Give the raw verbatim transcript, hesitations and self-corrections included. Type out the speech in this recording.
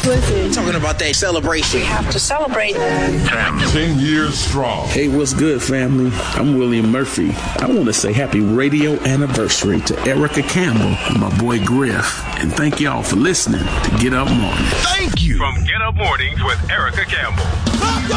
Listen. Talking about that celebration. We have to celebrate. Ten years strong. Hey, what's good, family? I'm William Murphy. I want to say happy radio anniversary to Erica Campbell and my boy Griff. And thank y'all for listening to Get Up Mornings. Thank you. From Get Up Mornings with Erica Campbell.